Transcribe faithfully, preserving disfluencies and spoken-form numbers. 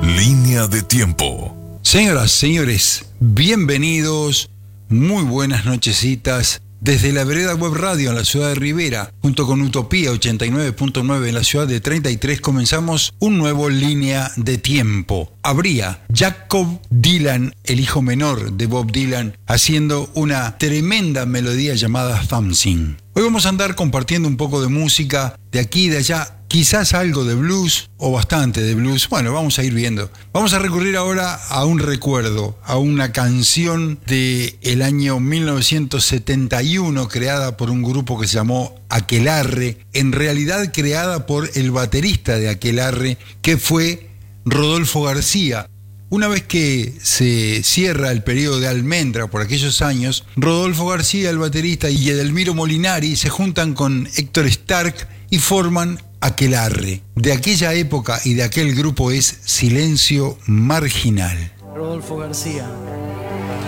Línea de tiempo. Señoras, señores, bienvenidos, muy buenas nochecitas. Desde la Vereda Web Radio en la ciudad de Rivera, junto con Utopía ochenta y nueve punto nueve en la ciudad de treinta y tres, comenzamos un nuevo Línea de Tiempo. Habría Jacob Dylan, el hijo menor de Bob Dylan, haciendo una tremenda melodía llamada Something. Hoy vamos a andar compartiendo un poco de música de aquí y de allá, quizás algo de blues o bastante de blues. Bueno, vamos a ir viendo. Vamos a recurrir ahora a un recuerdo, a una canción del año mil novecientos setenta y uno creada por un grupo que se llamó Aquelarre, en realidad creada por el baterista de Aquelarre, que fue Rodolfo García. Una vez que se cierra el periodo de Almendra por aquellos años, Rodolfo García, el baterista, y Edelmiro Molinari se juntan con Héctor Stark y forman Aquelarre. De aquella época y de aquel grupo es Silencio Marginal. Rodolfo García.